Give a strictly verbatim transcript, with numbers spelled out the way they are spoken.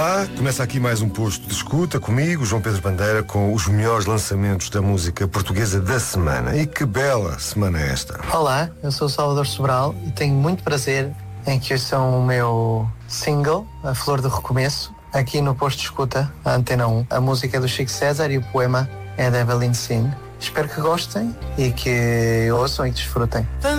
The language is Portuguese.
Olá, começa aqui mais um posto de escuta comigo, João Pedro Bandeira, com os melhores lançamentos da música portuguesa da semana. E que bela semana é esta. Olá, eu sou o Salvador Sobral e tenho muito prazer em que ouçam o meu single, A Flor do Recomeço, aqui no posto de escuta, a Antena um. A música é do Chico César e o poema é da Evelyn Sin. Espero que gostem e que ouçam e que desfrutem.